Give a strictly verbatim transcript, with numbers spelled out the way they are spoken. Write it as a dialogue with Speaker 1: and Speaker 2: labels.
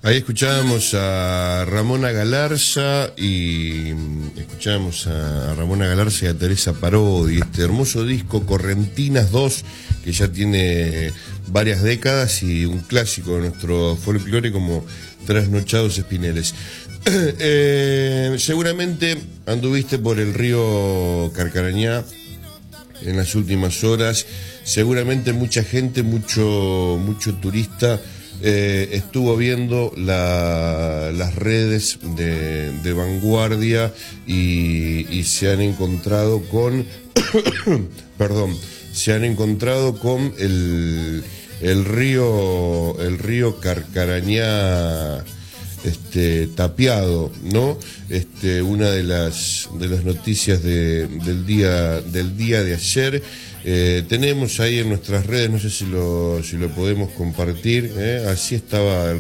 Speaker 1: Ahí escuchábamos a Ramona Galarza y escuchábamos a Ramona Galarza y a Teresa Parodi, este hermoso disco Correntinas dos, que ya tiene varias décadas y un clásico de nuestro folclore como Trasnochados Espineles. eh, seguramente anduviste por el río Carcarañá en las últimas horas, seguramente mucha gente, mucho, mucho turista Eh, estuvo viendo la, las redes de, de Vanguardia y, y se han encontrado con perdón, se han encontrado con el, el río el río Carcarañá este tapiado, ¿no? Este, una de las de las noticias de, del día del día de ayer. Eh, tenemos ahí en nuestras redes, no sé si lo, si lo podemos compartir, ¿eh? Así estaba el